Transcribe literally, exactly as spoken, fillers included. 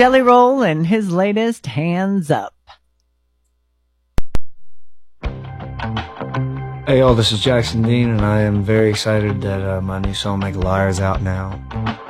Jelly Roll and his latest Hands Up. Hey y'all, this is Jackson Dean, and I am very excited that uh, my new song Make a Liar is out now.